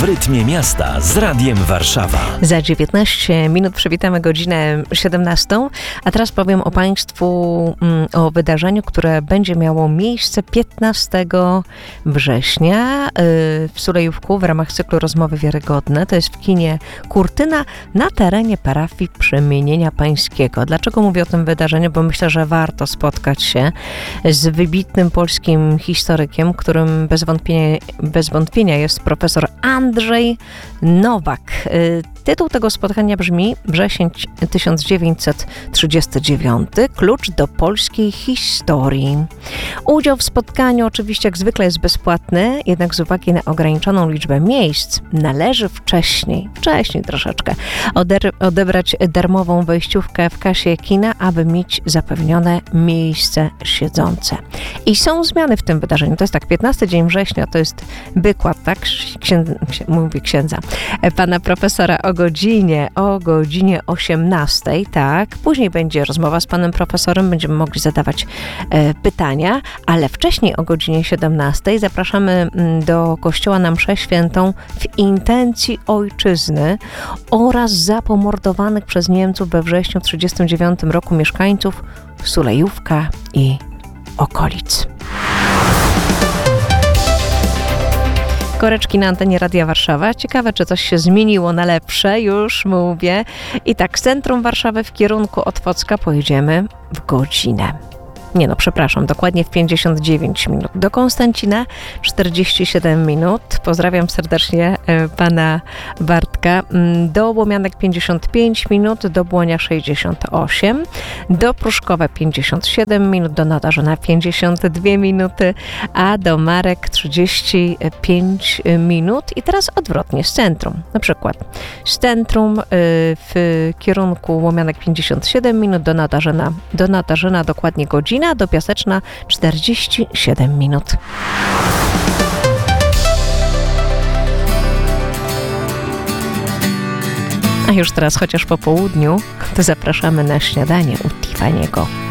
W rytmie miasta z Radiem Warszawa. Za 19 minut przywitamy godzinę 17, a teraz powiem o Państwu o wydarzeniu, które będzie miało miejsce 15 września w Sulejówku w ramach cyklu Rozmowy Wiarygodne. To jest w kinie Kurtyna na terenie parafii Przemienienia Pańskiego. Dlaczego mówię o tym wydarzeniu? Bo myślę, że warto spotkać się z wybitnym polskim historykiem, którym bez wątpienia jest profesor Andrzej Nowak. Tytuł tego spotkania brzmi Wrzesień 1939. Klucz do polskiej historii. Udział w spotkaniu oczywiście jak zwykle jest bezpłatny, jednak z uwagi na ograniczoną liczbę miejsc należy wcześniej troszeczkę odebrać darmową wejściówkę w kasie kina, aby mieć zapewnione miejsce siedzące. I są zmiany w tym wydarzeniu. To jest tak, 15 dzień września to jest wykład, tak? Mówię księdza. Pana profesora o godzinie 18, tak. Później będzie rozmowa z panem profesorem, będziemy mogli zadawać pytania, ale wcześniej o godzinie 17 zapraszamy do kościoła na mszę świętą w intencji ojczyzny oraz za pomordowanych przez Niemców we wrześniu 1939 roku mieszkańców Sulejówka i okolic. Koreczki na antenie Radia Warszawa. Ciekawe, czy coś się zmieniło na lepsze, już mówię. I tak, z centrum Warszawy w kierunku Otwocka pojedziemy w godzinę. Dokładnie w 59 minut. Do Konstancina 47 minut. Pozdrawiam serdecznie pana Bartka. Do Łomianek 55 minut, do Błonia 68, do Pruszkowa 57 minut, do Nadarzyna 52 minuty, a do Marek 35 minut. I teraz odwrotnie, z centrum. Na przykład z centrum w kierunku Łomianek 57 minut, do Nadarzyna dokładnie godzina, do Piaseczna 47 minut. A już teraz, chociaż po południu, to zapraszamy na śniadanie u Tiffany'ego.